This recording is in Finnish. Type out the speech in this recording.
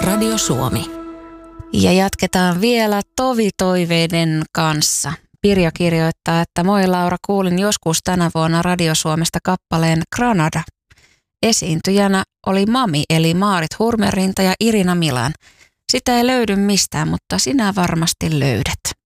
Radio Suomi. Ja jatketaan vielä tovitoiveiden kanssa. Pirjo kirjoittaa, että moi Laura, kuulin joskus tänä vuonna Radio Suomesta kappaleen Granada. Esiintyjänä oli Mami eli Maarit Hurmerinta ja Irina Milan. Sitä ei löydy mistään, mutta sinä varmasti löydät.